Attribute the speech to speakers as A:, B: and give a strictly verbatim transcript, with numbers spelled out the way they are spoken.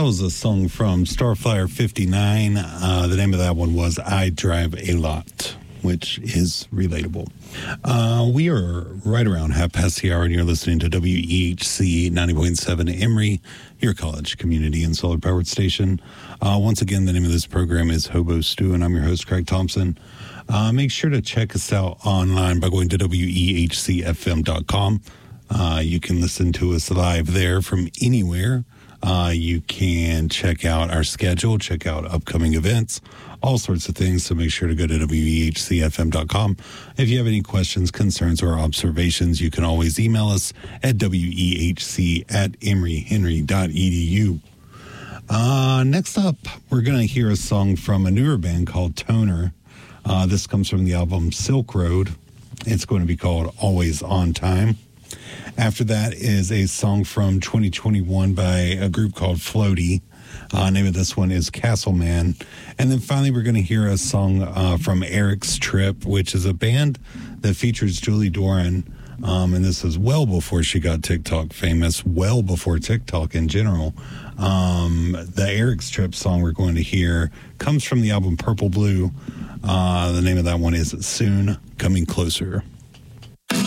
A: was a song from Starflyer fifty-nine. Uh, the name of that one was I Drive a Lot, which is relatable. Uh, we are right around half past the hour, and you're listening to W E H C ninety point seven Emory, your college community and solar powered station. Uh, once again, the name of this program is Hobo Stew, and I'm your host, Craig Thompson. Uh, make sure to check us out online by going to W E H C F M dot com. Uh, you can listen to us live there from anywhere. Uh, you can check out our schedule, check out upcoming events, all sorts of things. So make sure to go to W E H C F M dot com. If you have any questions, concerns, or observations, you can always email us at W E H C at emory henry dot e d u. Uh, next up, we're going to hear a song from a newer band called Toner. Uh, this comes from the album Silk Road. It's going to be called Always On Time. After that is a song from twenty twenty-one by a group called Floaty. Uh, name of this one is Castleman. And then finally, we're going to hear a song uh, from Eric's Trip, which is a band that features Julie Doran. Um, and this is well before she got TikTok famous, well before TikTok in general. Um, the Eric's Trip song we're going to hear comes from the album Purple Blue. Uh, the name of that one is Soon Coming Closer.